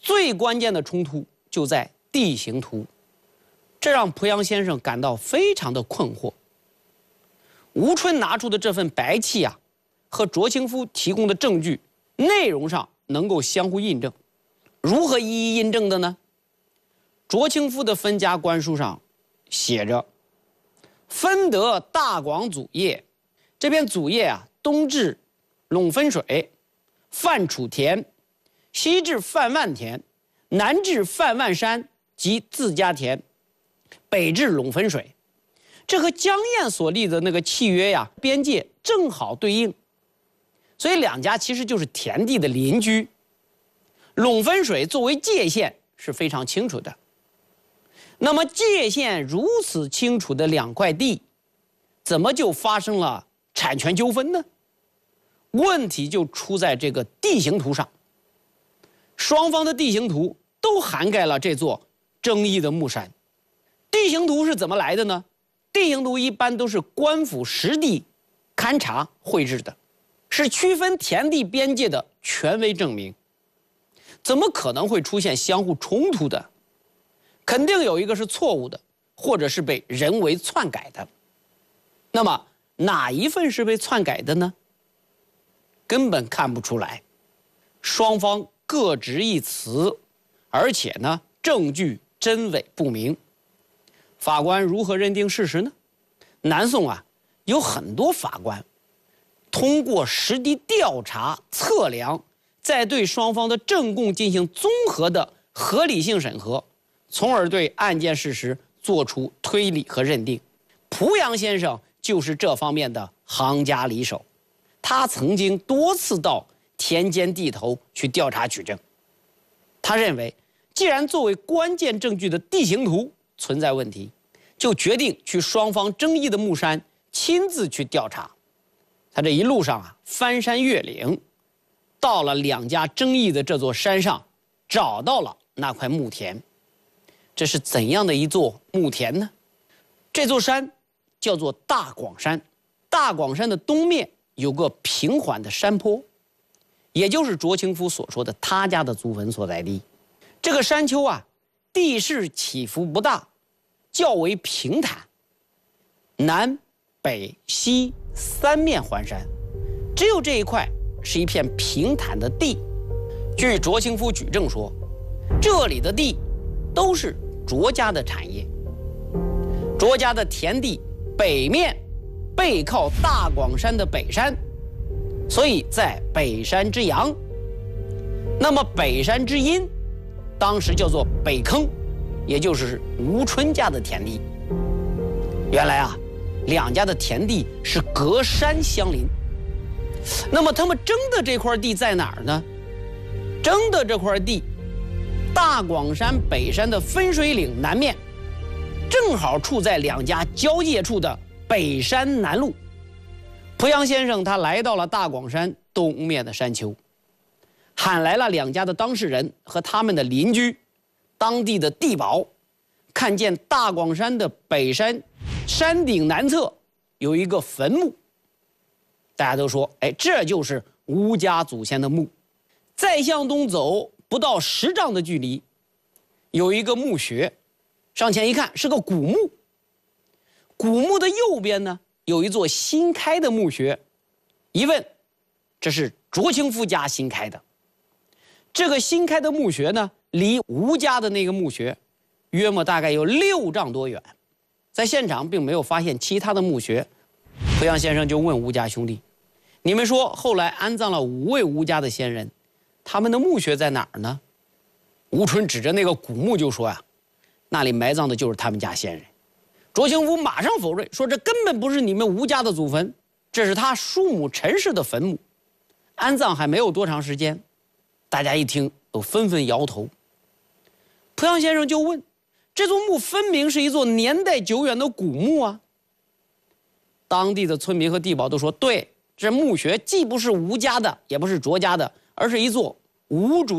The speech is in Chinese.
最关键的冲突就在地形图，这让濮阳先生感到非常的困惑。吴春拿出的这份白契啊，和卓清夫提供的证据内容上能够相互印证，如何一一印证的呢？卓清夫的分家官书上写着：分得大广祖业，这边祖业啊，东至陇分水、范楚田，西至范万田，南至范万山及自家田，北至陇分水。这和江晏所立的那个契约呀，边界正好对应，所以两家其实就是田地的邻居。陇分水作为界限是非常清楚的。那么界限如此清楚的两块地，怎么就发生了产权纠纷呢？问题就出在这个地形图上。双方的地形图都涵盖了这座争议的木山。地形图是怎么来的呢？地形图一般都是官府实地勘察绘制的，是区分田地边界的权威证明。怎么可能会出现相互冲突的？肯定有一个是错误的，或者是被人为篡改的。那么哪一份是被篡改的呢？根本看不出来，双方各执一词，而且呢，证据真伪不明。法官如何认定事实呢？南宋啊，有很多法官通过实地调查测量，再对双方的证供进行综合的合理性审核，从而对案件事实做出推理和认定。濮阳先生就是这方面的行家里手，他曾经多次到田间地头去调查取证。他认为，既然作为关键证据的地形图存在问题，就决定去双方争议的木山亲自去调查。他这一路上啊，翻山越岭，到了两家争议的这座山上，找到了那块木田。这是怎样的一座木田呢？这座山叫做大广山。大广山的东面有个平缓的山坡，也就是卓清夫所说的他家的祖坟所在地。这个山丘啊，地势起伏不大，较为平坦，南北西三面环山，只有这一块是一片平坦的地。据卓清夫举证说，这里的地都是卓家的产业。卓家的田地北面背靠大广山的北山，所以在北山之阳。那么北山之阴，当时叫做北坑，也就是吴春家的田地。原来啊，两家的田地是隔山相邻。那么他们争的这块地在哪儿呢？争的这块地，大广山北山的分水岭南面，正好处在两家交界处的北山南路。濮阳先生他来到了大广山东面的山丘，喊来了两家的当事人和他们的邻居，当地的地保，看见大广山的北山山顶南侧有一个坟墓，大家都说，哎，这就是吴家祖先的墓。再向东走不到10丈的距离，有一个墓穴，上前一看是个古墓。古墓的右边呢，有一座新开的墓穴，一问，这是卓清夫家新开的。这个新开的墓穴呢，离吴家的那个墓穴约莫大概有6丈多远。在现场并没有发现其他的墓穴。濮阳先生就问吴家兄弟，你们说后来安葬了5位吴家的先人，他们的墓穴在哪儿呢？吴春指着那个古墓就说呀，那里埋葬的就是他们家先人。卓清夫马上否认，说这根本不是你们吴家的祖坟，这是他叔母陈氏的坟墓，安葬还没有多长时间。大家一听都纷纷摇头。濮阳先生就问，这座墓分明是一座年代久远的古墓啊。当地的村民和地保都说，对，这墓穴既不是吴家的，也不是卓家的，而是一座吴主